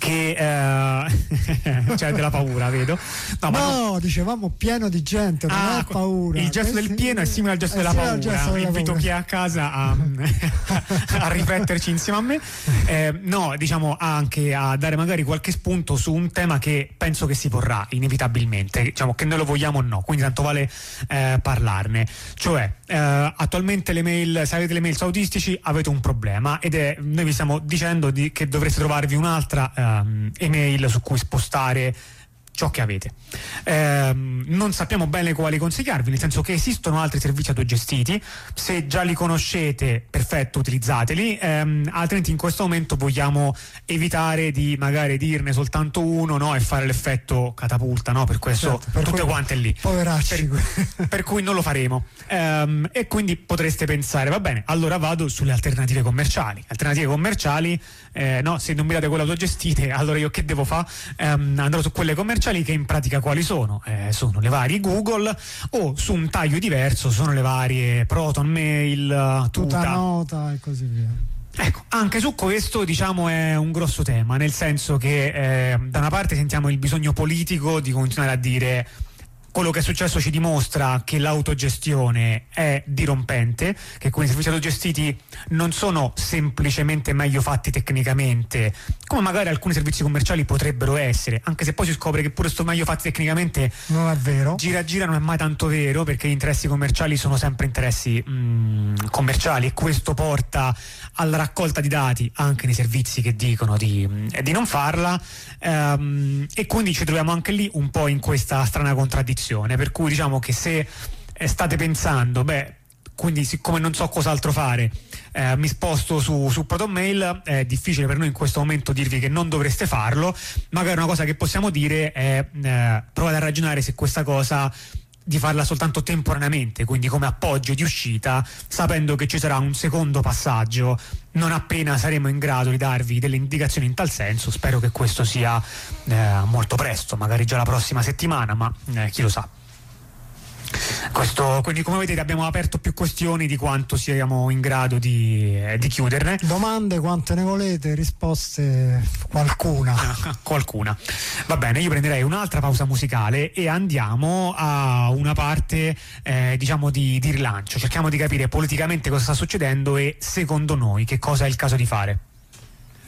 che cioè della paura, vedo. No, dicevamo pieno di gente, non è paura. Il gesto del pieno è simile al gesto della paura. Invito chi è a casa a rifletterci insieme a me. No, diciamo anche a dare magari qualche spunto su un tema che penso che si porrà inevitabilmente, diciamo che noi lo vogliamo o no, quindi tanto vale parlarne. Cioè attualmente le mail, se avete le mail su Autistici avete un problema, ed è, noi vi stiamo dicendo che dovreste trovarvi un'altra email su cui spostare ciò che avete. Non sappiamo bene quali consigliarvi, nel senso che esistono altri servizi autogestiti. Se già li conoscete, perfetto, utilizzateli, altrimenti in questo momento vogliamo evitare di magari dirne soltanto uno, no, e fare l'effetto catapulta, no? Per questo certo, per tutte quante lì, poveracci, per cui non lo faremo, e quindi potreste pensare, va bene, allora vado sulle alternative commerciali, no, se non mi date quelle autogestite, allora io che devo fare? Andrò su quelle commerciali, che in pratica quali sono? Sono le varie Google, o su un taglio diverso sono le varie Proton Mail, Tutanota e così via. Ecco, anche su questo diciamo è un grosso tema, nel senso che da una parte sentiamo il bisogno politico di continuare a dire quello che è successo ci dimostra che l'autogestione è dirompente, che quei servizi autogestiti non sono semplicemente meglio fatti tecnicamente, come magari alcuni servizi commerciali potrebbero essere, anche se poi si scopre che pure sto meglio fatti tecnicamente non è vero. Gira non è mai tanto vero, perché gli interessi commerciali sono sempre interessi commerciali, e questo porta alla raccolta di dati anche nei servizi che dicono di non farla, e quindi ci troviamo anche lì un po' in questa strana contraddizione, per cui diciamo che se state pensando quindi siccome non so cos'altro fare, mi sposto su Proton Mail, è difficile per noi in questo momento dirvi che non dovreste farlo. Magari una cosa che possiamo dire è provate a ragionare se questa cosa di farla soltanto temporaneamente, quindi come appoggio di uscita, sapendo che ci sarà un secondo passaggio non appena saremo in grado di darvi delle indicazioni in tal senso. Spero che questo sia molto presto, magari già la prossima settimana, ma chi lo sa. Quindi come vedete abbiamo aperto più questioni di quanto siamo in grado di chiuderne. Domande quante ne volete, risposte qualcuna. Va bene, io prenderei un'altra pausa musicale e andiamo a una parte diciamo di rilancio. Cerchiamo di capire politicamente cosa sta succedendo e secondo noi che cosa è il caso di fare.